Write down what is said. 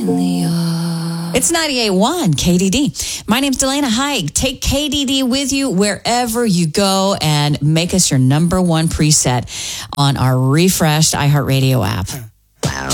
It's 98.1 KDD. My name's Delana Haig. Take KDD with you wherever you go and make us your number one preset on our refreshed iHeartRadio app.